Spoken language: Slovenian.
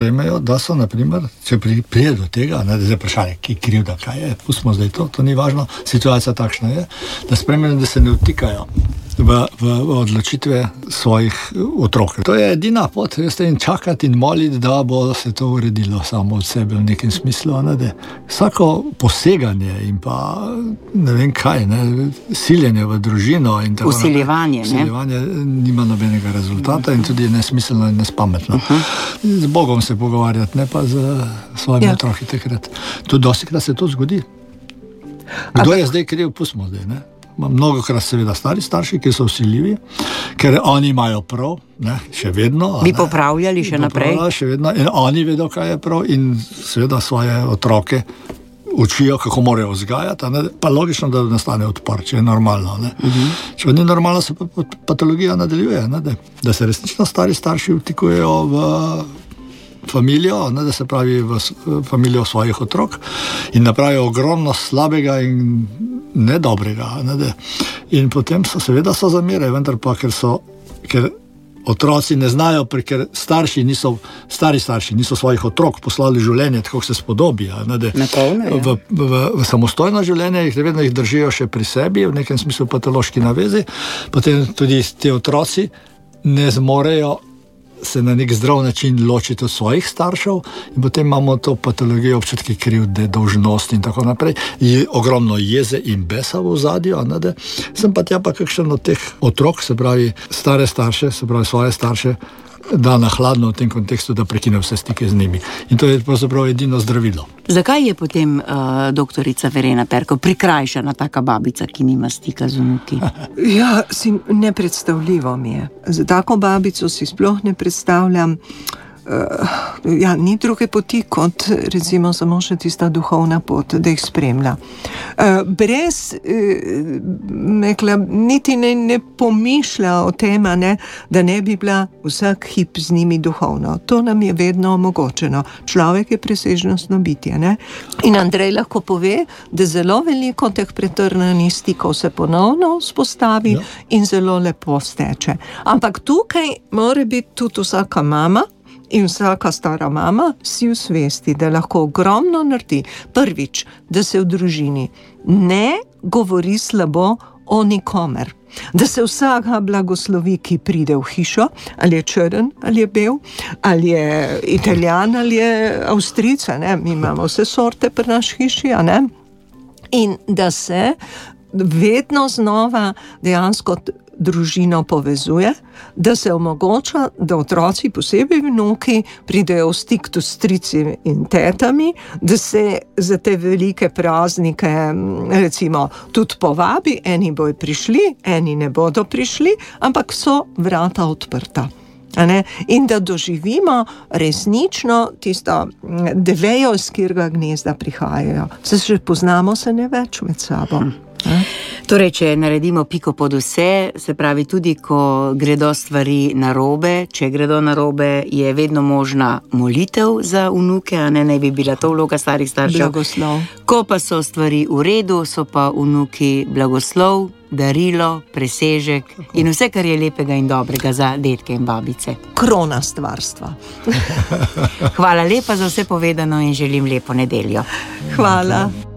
sprejmejo, da so, naprimer, če prije do tega, ne, da je vprašanje, ki krivda, kaj je, pustimo zdaj to ni važno, situacija takšna je, da sprejmejo, da se ne vtikajo v odločitve svojih otrok. To je edina pot, veste, in čakati in moliti, da bo se to uredilo samo od sebe v nekem smislu. Ne, da vsako poseganje in pa ne vem kaj, siljenje v družino in tako Usiljevanje nima nobenega rezultata in tudi je nesmiselno in nespametno. Z Bogom se pogovarjati, ne pa z svojimi otroki takrat. Tudi dostikrat se to zgodi. Kdo je zdaj kriv? Pustimo zdaj, ne? Mnogokrat seveda stari starši, ki so vsiljivi, ker oni imajo prav, še vedno. Bi popravljali še naprej. Še vedno, in oni vedo, kaj je prav in seveda svoje otroke učijo, kako morajo vzgajati, pa logično, da nastane odpor, če je normalno. Če ni normalno, se patologija nadaljuje, da se resnično stari starši vtikujejo v familijo, da se pravi v familijo svojih otrok in napravijo ogromno slabega in nedobrega. In potem seveda so zamere, vendar pa, ker otroci ne znajo, ker stari starši niso svojih otrok poslali življenje, tako se spodobi. V samostojno življenje jih držijo še pri sebi, v nekem smislu patološki navezi, potem tudi ti otroci ne zmorejo se na nek zdrav način ločiti od svojih staršev in potem imamo to patologijo, občutki krivde, dolžnosti in tako naprej. Je ogromno jeze in besa v ozadju, sem pa tja pa kakšen od teh otrok, se pravi stare starše, se pravi svoje starše, da na hladno v tem kontekstu, da prekine vse stike z njimi. In to je pravzaprav edino zdravilo. Zakaj je potem doktorica Verena Perkov prikrajšana taka babica, ki nima stika z vnuki? Ja, nepredstavljivo mi je. Za tako babico si sploh ne predstavljam. Ni druge poti kot recimo samo še tista duhovna pot, da jih spremlja. Brez niti ne pomišlja o tem, da ne bi bila vsak hip z njimi duhovno. To nam je vedno omogočeno. Človek je presežnostno bitje. In Andrej lahko pove, da zelo veliko teh pretrnjenih stikov se ponovno vzpostavi in zelo lepo steče. Ampak tukaj mora biti tudi vsaka mama in vsaka stara mama si v svesti, da lahko ogromno naredi. Prvič, da se v družini ne govori slabo o nikomer. Da se vsaka blagoslovi, ki pride v hišo, ali je črn, ali je bel, ali je Italijan, ali je Avstrijec, mi imamo vse sorte pri naši hiši, in da se vedno znova dejansko družino povezuje, da se omogoča, da otroci, posebej vnuki, pridejo v stik s strici in tetami, da se za te velike praznike recimo tudi povabi, eni bojo prišli, eni ne bodo prišli, ampak so vrata odprta. In da doživimo resnično tisto, da vejo, iz katerega gnezda prihajajo. Se poznamo se ne več med sabo. Torej, če naredimo piko pod vse, se pravi tudi, ko gredo stvari narobe, če gredo narobe, je vedno možna molitev za vnuke, ne bi bila to vloga starih staršev. Blagoslov. Ko pa so stvari v redu, so pa vnuki blagoslov, darilo, presežek in vse, kar je lepega in dobrega za dedke in babice. Krona stvarstva. Hvala lepa za vse povedano in želim lepo nedeljo. Hvala.